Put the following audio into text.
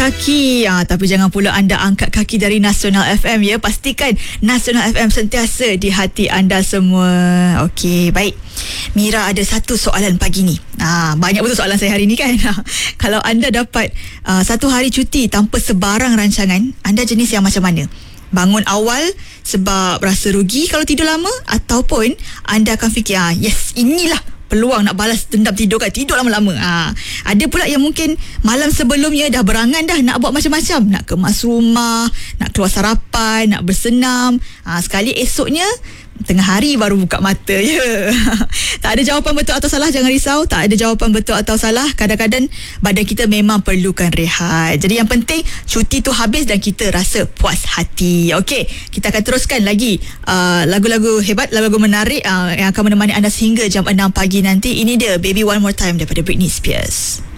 Kaki, tapi jangan pula anda angkat kaki dari Nasional FM ya. Pastikan Nasional FM sentiasa di hati anda semua. Okey, baik. Mira ada satu soalan pagi ni. Banyak betul soalan saya hari ni kan. Kalau anda dapat satu hari cuti tanpa sebarang rancangan, anda jenis yang macam mana? Bangun awal sebab rasa rugi kalau tidur lama, ataupun anda akan fikir yes, inilah peluang nak balas dendam tidur lama-lama. Ada pula yang mungkin malam sebelumnya dah berangan dah nak buat macam-macam, nak kemas rumah, nak keluar sarapan, nak bersenam. Sekali esoknya tengah hari baru buka mata je. Tak ada jawapan betul atau salah, jangan risau. Tak ada jawapan betul atau salah. Kadang-kadang badan kita memang perlukan rehat. Jadi yang penting cuti tu habis dan kita rasa puas hati. Okey, kita akan teruskan lagi lagu-lagu hebat, lagu-lagu menarik yang akan menemani anda sehingga jam 6 pagi nanti. Ini dia Baby One More Time daripada Britney Spears.